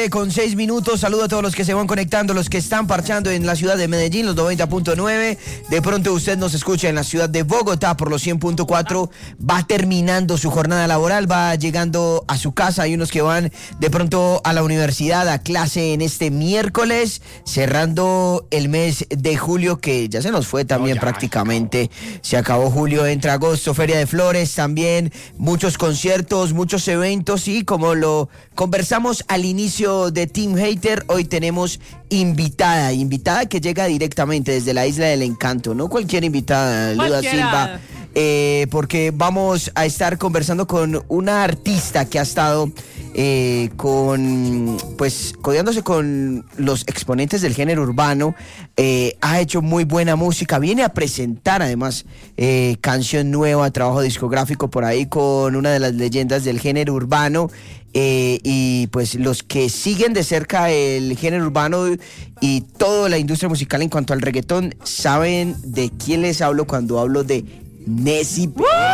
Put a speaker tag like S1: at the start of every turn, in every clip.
S1: 9:06. Saludo a todos los que se van conectando, los que están parchando en la ciudad de Medellín, los 90.9. De pronto usted nos escucha en la ciudad de Bogotá por los 100.4. Va terminando su jornada laboral, va llegando a su casa. Hay unos que van de pronto a la universidad, a clase en este miércoles, cerrando el mes de julio, que ya se nos fue también prácticamente. Se acabó julio, entra agosto, Feria de Flores también, muchos conciertos, muchos eventos, y como lo conversamos al inicio de Team Hater, hoy tenemos invitada que llega directamente desde la Isla del Encanto, no cualquier invitada, Luda Silva, porque vamos a estar conversando con una artista que ha estado codeándose con los exponentes del género urbano, ha hecho muy buena música, viene a presentar además canción nueva, trabajo discográfico por ahí con una de las leyendas del género urbano, y pues los que siguen de cerca el género urbano y toda la industria musical en cuanto al reggaetón saben de quién les hablo cuando hablo de Nessie.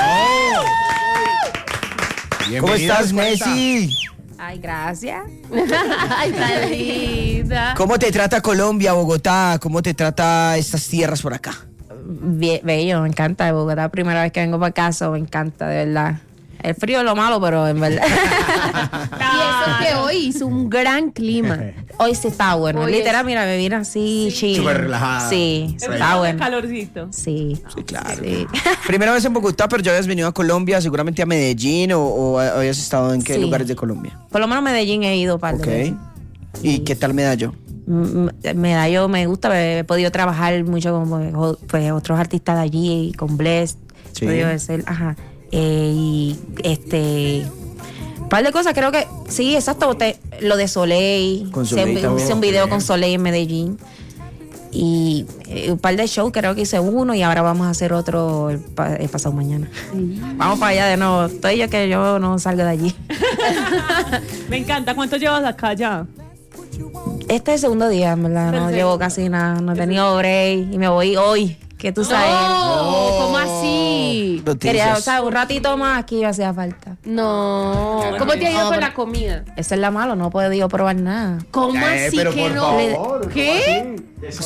S1: ¿Cómo estás, Nessie?
S2: Ay, gracias. Ay, tan linda.
S1: ¿Cómo te trata Colombia, Bogotá? ¿Cómo te trata estas tierras por acá?
S2: Bien, bello, me encanta Bogotá. Primera vez que vengo para acá, me encanta, de verdad. El frío es lo malo, pero en verdad.
S3: Y eso que hoy hizo un gran clima.
S2: Hoy sí está bueno.
S3: Hoy
S2: literal, mira, me vine así, chill.
S4: Súper relajada.
S2: Sí, está bueno.
S5: Calorcito.
S2: Sí.
S1: Sí, claro.
S2: Sí.
S1: Primera vez en Bogotá, pero ya habías venido a Colombia, seguramente a Medellín, o habías estado en qué lugares de Colombia.
S2: Por lo menos Medellín he ido un par de veces.
S1: ¿Y qué tal Medallo?
S2: Medallo me gusta, he podido trabajar mucho con otros artistas de allí, con Bless,
S1: Sí.
S2: he podido hacer, y un par de cosas, creo que sí, exacto, lo de Soleil,
S1: Con Soleil también.
S2: hice un video con Soleil en Medellín, y un par de shows, creo que hice uno, y ahora vamos a hacer otro el pasado mañana. Vamos para allá de nuevo, estoy yo que yo no salgo de allí.
S5: Me encanta. ¿Cuánto llevas acá ya?
S2: Este es el segundo día, en verdad, no
S5: Perfecto.
S2: llevo casi nada, no he tenido break, y me voy hoy, que tú sabes.
S3: No, ¿cómo así?
S2: Quería, o sea, un ratito más aquí me hacía falta.
S3: No. ¿Cómo te ha ido con la comida?
S2: Eso es la malo, no he podido probar nada.
S3: ¿Cómo así
S4: pero
S3: que
S4: por
S3: no?
S4: favor,
S3: ¿Qué?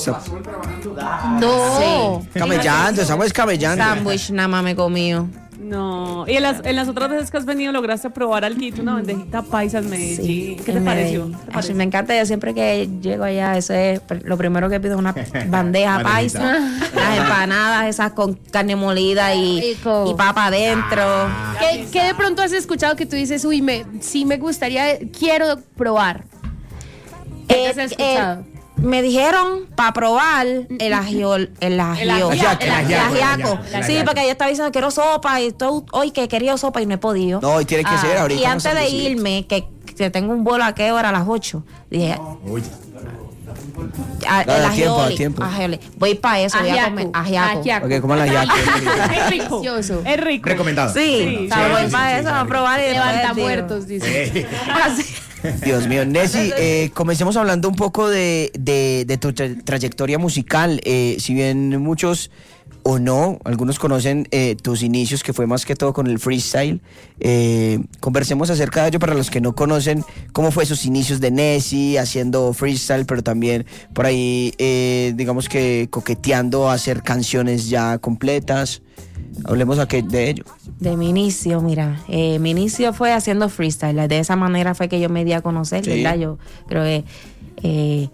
S3: No.
S1: Camellando, estamos camellando.
S2: Sándwich nada más me he comido.
S5: No. ¿Y en las otras veces que has venido lograste probar algo, una bandejita paisa en Medellín?
S2: Sí,
S5: ¿Qué te
S2: en
S5: pareció?
S2: Medellín.
S5: ¿Te
S2: Ay,
S5: pareció?
S2: me encanta, yo siempre que llego allá, eso es lo primero que pido, una bandeja paisa, las empanadas esas con carne molida y
S3: Rico.
S2: papa adentro.
S3: ¿Qué de pronto has escuchado que tú dices, uy, sí me gustaría, quiero probar? ¿Qué has escuchado?
S2: Me dijeron para probar el ajiaco. Sí, porque yo estaba diciendo quiero sopa y todo, hoy que quería sopa y no he podido.
S1: No, y tiene que ser ahorita.
S2: Y
S1: más
S2: antes de
S1: tardecito.
S2: irme, que tengo un vuelo a qué hora, a las 8, dije,
S4: Uy,
S1: Da tiempo.
S2: voy para eso, voy a comer ajiaco.
S1: Ok, ¿cómo la yaco?
S5: Es rico.
S3: Delicioso.
S5: Es rico.
S4: recomendado.
S2: Sí, voy para eso, a probar y
S3: Levanta
S2: después digo.
S3: muertos, dice.
S2: Así.
S1: Dios mío, Nessie, comencemos hablando un poco de tu trayectoria musical. Si bien muchos o no, algunos conocen tus inicios, que fue más que todo con el freestyle. Conversemos acerca de ello para los que no conocen cómo fue esos inicios de Nessie haciendo freestyle, pero también por ahí, digamos que coqueteando a hacer canciones ya completas. Hablemos de ello.
S2: De mi inicio, mira, mi inicio fue haciendo freestyle. De esa manera fue que yo me di a conocer,
S1: Sí.
S2: ¿verdad? Yo creo que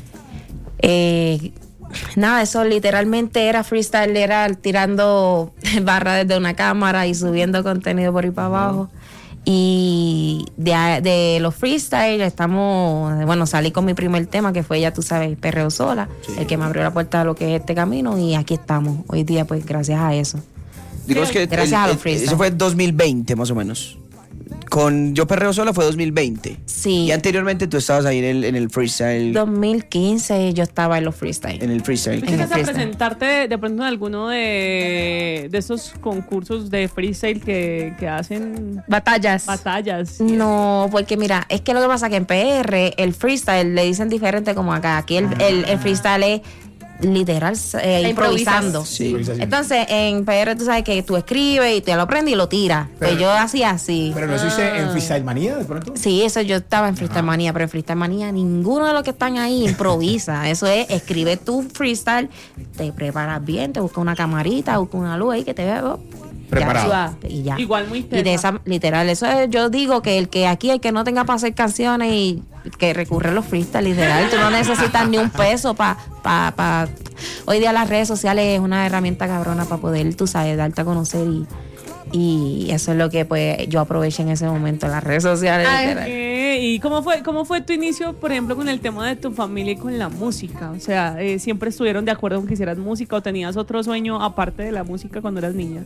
S2: nada, eso literalmente era freestyle, era tirando barra desde una cámara y subiendo contenido por ahí para abajo. Y de los freestyle salí con mi primer tema, que fue, ya tú sabes, Perreo Sola, el que me abrió la puerta a lo que es este camino, y aquí estamos hoy día, pues gracias a eso.
S1: Digamos que
S2: Gracias a los freestyle.
S1: eso fue 2020 más o menos. Con Yo Perreo Sola fue 2020.
S2: Sí.
S1: Y anteriormente tú estabas ahí en el freestyle.
S2: 2015 yo estaba en los freestyle.
S1: En el freestyle.
S2: En el
S5: ¿Llegas a
S2: freestyle.
S5: presentarte de pronto en alguno de esos concursos de freestyle que hacen
S3: Batallas.
S5: batallas?
S2: No, porque mira, es que lo que pasa es que en PR el freestyle le dicen diferente como acá. Aquí el freestyle es literal improvisando.
S1: Sí.
S2: Entonces, en PR tú sabes que tú escribes y te lo aprendes y lo tiras. Pues yo hacía así.
S4: ¿Pero no estuviste en Freestyle Manía de pronto?
S2: Sí, eso yo estaba en Freestyle Manía, pero en Freestyle Manía ninguno de los que están ahí improvisa. Eso es, escribe tu freestyle, te preparas bien, te busca una camarita, busca una luz ahí que te vea
S4: Preparado.
S2: y ya.
S5: Igual muy
S2: Y de
S5: tefa.
S2: esa, literal, eso es, yo digo que el que aquí, el que no tenga para hacer canciones y que recurre a los freestyle, literal, tú no necesitas ni un peso para hoy día las redes sociales es una herramienta cabrona para poder, tú sabes, darte a conocer y eso es lo que pues yo aproveché en ese momento, las redes sociales. literal.
S5: ¿Y cómo fue tu inicio, por ejemplo, con el tema de tu familia y con la música? O sea, ¿siempre estuvieron de acuerdo con que hicieras música o tenías otro sueño aparte de la música cuando eras niña?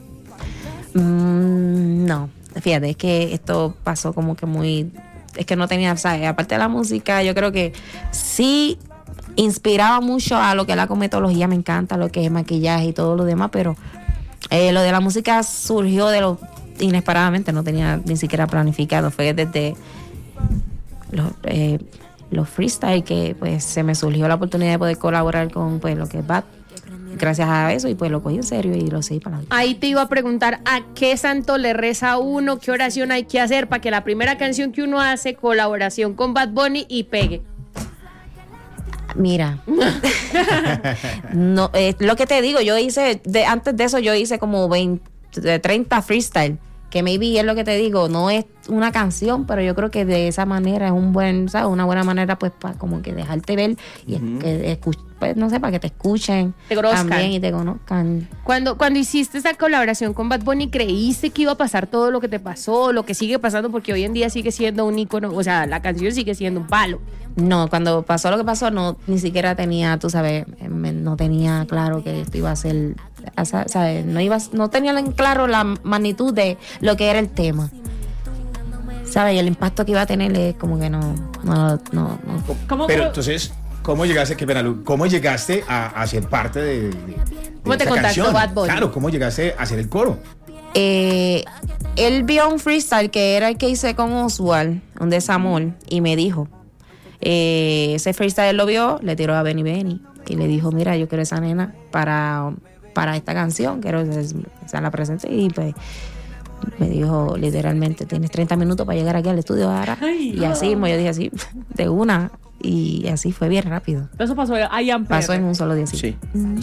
S2: No, fíjate, es que esto pasó como que muy... Es que no tenía, ¿sabes? Aparte de la música, yo creo que sí inspiraba mucho a lo que es la cosmetología, me encanta, lo que es maquillaje y todo lo demás, pero lo de la música surgió inesperadamente, no tenía ni siquiera planificado, fue desde los freestyle que pues se me surgió la oportunidad de poder colaborar con pues lo que es Bad. Gracias a eso y pues lo cogí en serio y lo seguí para adelante.
S3: Ahí te iba a preguntar a qué santo le reza uno, qué oración hay que hacer para que la primera canción que uno hace, colaboración con Bad Bunny y pegue.
S2: Mira, no, lo que te digo, yo hice, antes de eso yo hice como 30 freestyle, que maybe es lo que te digo, no es una canción, pero yo creo que de esa manera es ¿sabes? Una buena manera pues para como que dejarte ver y pues, no sé, para que te escuchen
S3: Te conozcan.
S2: también y te conozcan.
S3: Cuando hiciste esa colaboración con Bad Bunny, ¿creíste que iba a pasar todo lo que te pasó, lo que sigue pasando? Porque hoy en día sigue siendo un ícono, o sea, la canción sigue siendo un palo.
S2: No, cuando pasó lo que pasó, no, ni siquiera tenía, tú sabes, no tenía claro que esto iba a ser, ¿sabes? No tenía en claro la magnitud de lo que era el tema. ¿Sabes? Y el impacto que iba a tener es como que no.
S4: Pero entonces, ¿cómo llegaste a ser parte de
S3: ¿Cómo te
S4: esta
S3: contactó
S4: canción?
S3: Bad Bunny?
S4: Claro, ¿cómo llegaste a hacer el coro?
S2: Él vio un freestyle que era el que hice con Oswald, un desamor, y me dijo, ese freestyle lo vio, le tiró a Benny y le dijo, mira, yo quiero esa nena para esta canción, quiero que se la presente y pues me dijo literalmente, tienes 30 minutos para llegar aquí al estudio ahora. Y así mismo yo dije así, de una, y así fue bien rápido.
S5: Eso pasó allá en PR.
S2: Pasó en un solo día.
S1: Sí.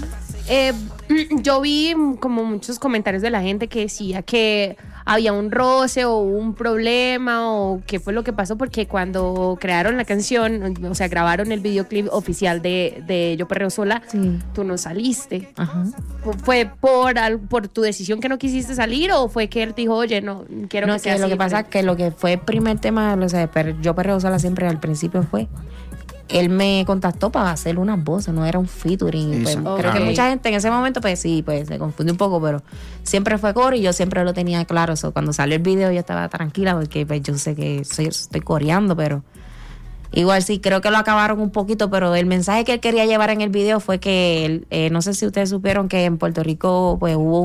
S3: Yo vi como muchos comentarios de la gente que decía que había un roce o un problema o qué fue lo que pasó, porque cuando crearon la canción, o sea, grabaron el videoclip oficial de Yo Perreo Sola,
S2: Sí.
S3: tú no saliste.
S2: Ajá.
S3: ¿Fue por tu decisión que no quisiste salir o fue que él dijo, oye, no quiero
S2: No,
S3: que sea
S2: que lo
S3: así?
S2: que pasa es que lo que fue el primer tema, o sea, Yo Perreo Sola siempre al principio fue, él me contactó para hacer unas voces, no era un featuring. Pues,
S1: Exacto.
S2: creo que
S3: Ok.
S2: mucha gente en ese momento, pues sí, pues se confundió un poco, pero siempre fue coro y yo siempre lo tenía claro. So, cuando salió el video yo estaba tranquila porque pues, yo sé que estoy coreando, pero igual sí, creo que lo acabaron un poquito, pero el mensaje que él quería llevar en el video fue que, no sé si ustedes supieron que en Puerto Rico pues hubo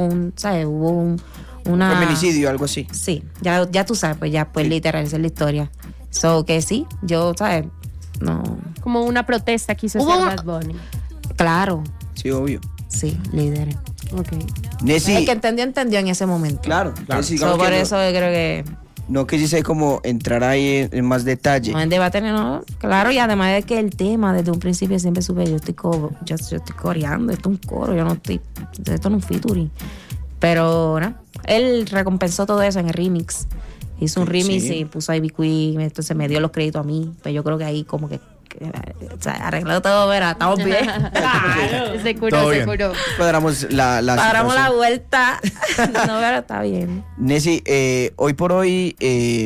S2: una...
S1: Feminicidio, algo así.
S2: Sí, ya tú sabes, pues ya, pues literal, esa es la historia. So que sí, yo, ¿sabes? No.
S3: Como una protesta quiso
S2: Hubo
S3: hacer
S2: una-
S3: Bad Bunny.
S2: Claro,
S1: Sí, obvio.
S2: sí, líder.
S3: Okay.
S1: Nessie,
S2: El que entendió en ese momento.
S1: claro. Nessie,
S2: So,
S1: digamos
S2: por
S1: que
S2: eso yo creo que
S1: no quisiste como entrar ahí en más detalle.
S2: no es debate, no. Claro, y además de que el tema desde un principio siempre supe, yo estoy coreando, esto es un coro, esto no es un featuring. Pero, ¿no? Él recompensó todo eso en el remix. Hizo un remix
S1: Sí.
S2: y puso a Ivy Queen, entonces me dio los créditos a mí. Pues yo creo que ahí como que o sea, arregló todo, verá, estamos bien.
S3: Se curó,
S4: Todo
S3: se
S4: bien.
S3: curó.
S1: Cuadramos la
S2: Paramos la
S1: situación.
S2: vuelta. No, pero está bien.
S1: Nessie, hoy por hoy,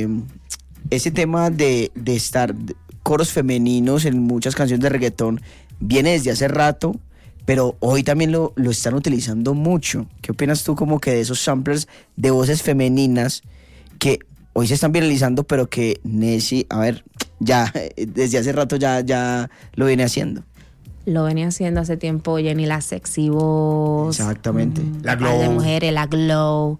S1: ese tema de estar coros femeninos en muchas canciones de reggaetón viene desde hace rato, pero hoy también lo están utilizando mucho. ¿Qué opinas tú como que de esos samplers de voces femeninas que hoy se están viralizando, pero que Nessie, a ver, ya desde hace rato ya lo viene haciendo?
S2: Lo venía haciendo hace tiempo Jenny la Sexy Voz.
S1: Exactamente.
S4: La
S2: Un par de
S4: Glow.
S2: mujeres, la Glow.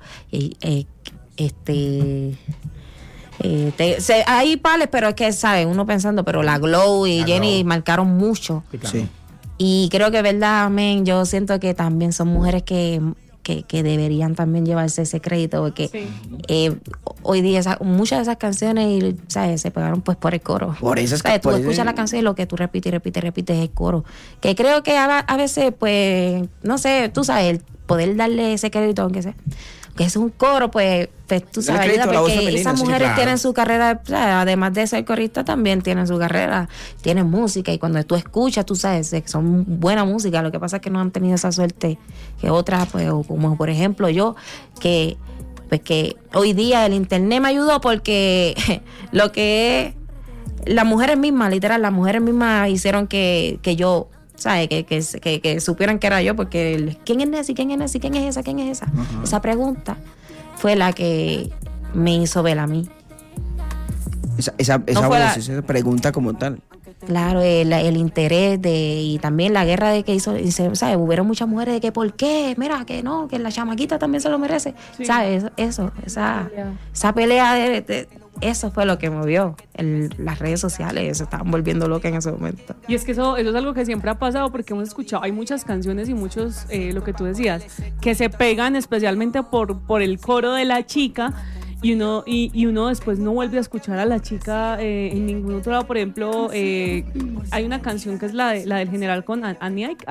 S2: Hay pales, pero es que, ¿sabes? Uno pensando, pero la Glow y
S4: La
S2: Jenny
S4: Glow.
S2: marcaron mucho.
S4: Sí, claro.
S1: Sí.
S2: Y creo que, verdad, amén, yo siento que también son mujeres que deberían también llevarse ese crédito, porque hoy día muchas de esas canciones, ¿sabes?, se pegaron pues por el coro.
S1: Por eso es
S2: que tú
S1: por
S2: escuchas la canción y lo que tú repites es el coro. Que creo que a veces, pues, no sé, tú sabes, el poder darle ese crédito, aunque sea que es un coro, pues tú sabes, ayuda, porque esas mujeres tienen su carrera, o sea, además de ser corista, también tienen su carrera, tienen música, y cuando tú escuchas, tú sabes que son buena música. Lo que pasa es que no han tenido esa suerte que otras, pues, o como por ejemplo yo, que hoy día el internet me ayudó, porque lo que es las mujeres mismas, literal, las mujeres mismas hicieron que yo, ¿sabes? Que supieran que era yo, porque ¿quién es Nessie? ¿Quién es Nessie? ¿Quién es esa? ¿Quién es esa? Uh-huh. Esa pregunta fue la que me hizo ver a mí.
S1: Esa pregunta como tal.
S2: Claro, el interés y también la guerra de que hizo, ¿sabes? Hubieron muchas mujeres de que ¿por qué? Mira, que no, que la chamaquita también se lo merece. Sí. ¿Sabes? Esa pelea de eso fue lo que movió. Las redes sociales se estaban volviendo locas en ese momento.
S5: Y es que eso es algo que siempre ha pasado, porque hemos escuchado, hay muchas canciones y muchos, lo que tú decías, que se pegan especialmente por el coro de la chica, y uno después no vuelve a escuchar a la chica en ningún otro lado. Por ejemplo, hay una canción que es la del general con Anika.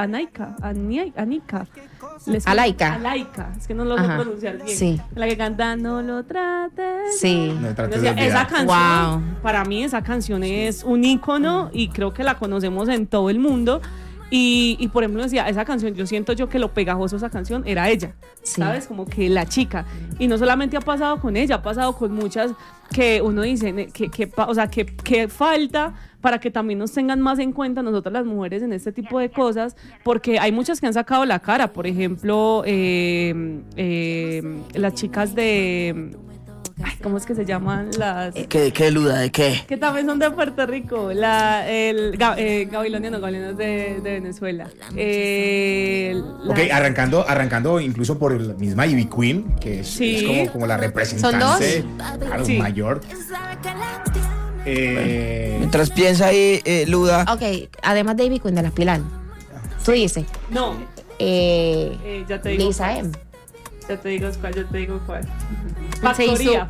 S5: Alaika, es que no lo sé pronunciar bien.
S2: Sí.
S5: La que canta No lo trates.
S2: Sí.
S4: No trates de
S5: esa canción, para mí esa canción es un ícono, y creo que la conocemos en todo el mundo. Y por ejemplo, decía, esa canción, yo siento que lo pegajoso de esa canción era ella, ¿sabes? Como que la chica. Y no solamente ha pasado con ella, ha pasado con muchas que uno dice que falta para que también nos tengan más en cuenta nosotras las mujeres en este tipo de cosas, porque hay muchas que han sacado la cara. Por ejemplo, las chicas de... ¿cómo es que se llaman las...?
S1: ¿Qué Luda? ¿De qué?
S5: Que también son de Puerto Rico. Gavilonianos de Venezuela.
S4: Ok, arrancando incluso por la misma Ivy Queen, que es como la representante mayor.
S1: Mientras piensa ahí, Luda.
S2: Ok, además de Ivy Queen, de las Pilar. ¿Tú dices?
S5: No.
S2: Ya te digo. Lisa M.
S5: Ya te digo cuál.
S2: Factoría.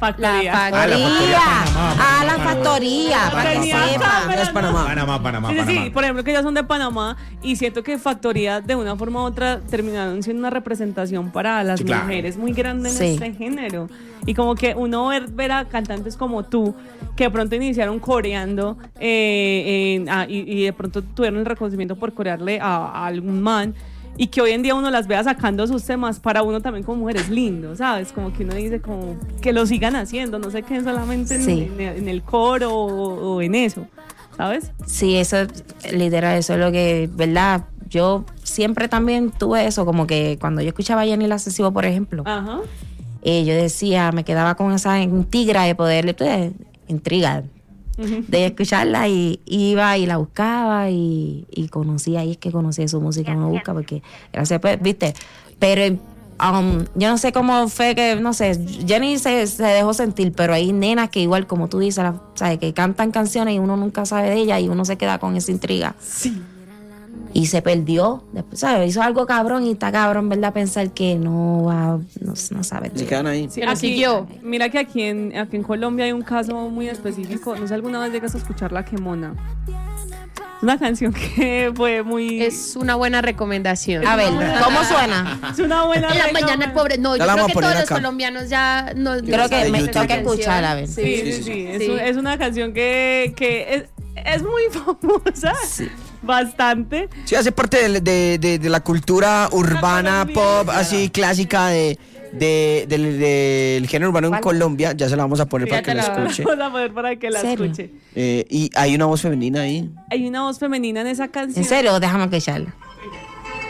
S2: La factoría. Para que sepan.
S1: Es Panamá.
S5: Sí, por ejemplo, que ellas son de Panamá, y siento que Factoría, de una forma u otra, terminaron siendo una representación para las mujeres muy grande en este género. Y como que uno ver a cantantes como tú, que de pronto iniciaron coreando, y de pronto tuvieron el reconocimiento por corearle a algún man, y que hoy en día uno las vea sacando sus temas, para uno también como mujer es lindo, ¿sabes? Como que uno dice como que lo sigan haciendo, no se queden solamente en el coro o en eso, ¿sabes?
S2: Sí, eso, literal, eso es lo que, ¿verdad? Yo siempre también tuve eso, como que cuando yo escuchaba a Jenny La Excesivo, por ejemplo, yo decía, me quedaba con esa intriga de poder, intriga, de escucharla, y iba y la buscaba y conocía, y es que conocía su música, uno busca porque gracias, pues, viste, pero yo no sé cómo fue que, no sé, Jenny se dejó sentir, pero hay nenas que igual como tú dices, ¿sabes? Que cantan canciones y uno nunca sabe de ellas y uno se queda con esa intriga.
S5: Sí.
S2: Y se perdió, después, ¿sabes? Hizo algo cabrón, y está cabrón, ¿verdad? Pensar que no sabe.
S1: Se quedan ahí.
S5: Sí, mira que aquí en Colombia hay un caso muy específico. No sé, alguna vez llegas a escuchar La Quemona. Es una canción que fue muy...
S3: Es una buena recomendación.
S2: A ver, ¿cómo suena?
S5: Es una buena
S3: recomendación. En la mañana el pobre... No, yo creo que todos los colombianos ya...
S2: Creo que me toca escuchar, a ver.
S5: Sí. Es una canción que es muy famosa. Sí. Bastante.
S1: Sí, hace parte de la cultura urbana, pop, así clásica del género urbano en Colombia. Ya se la vamos a poner para que la escuche.
S5: Vamos a poner para que la escuche.
S1: Y hay una voz femenina ahí.
S5: Hay una voz femenina en esa canción.
S2: ¿En serio? Déjame escucharla.